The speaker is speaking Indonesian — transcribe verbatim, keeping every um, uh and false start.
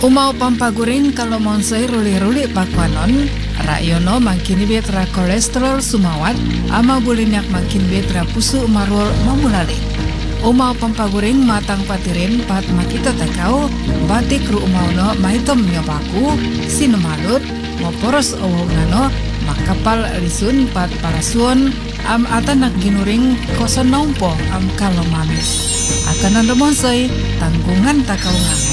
Umau pampaguring kalau monsai ruli-ruli pakwanon, rayono makin betra kolesterol sumawat, ama bulinyak makin betra pusu marul mamulali. Umau pampaguring matang patirin pat makita takau, batik ru umauno maitom nyobaku, sinumalut, moporos nano, makapal risun pat parasuon, am atanak ginuring kosan nompo am kalau mamis. Akanan monsai tanggungan takau ngang.